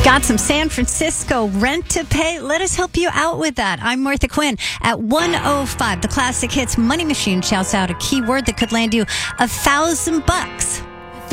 Got some San Francisco rent to pay? Let us help you out with that. I'm Martha Quinn at 105. The Classic Hits Money Machine shouts out a keyword that could land you $1,000.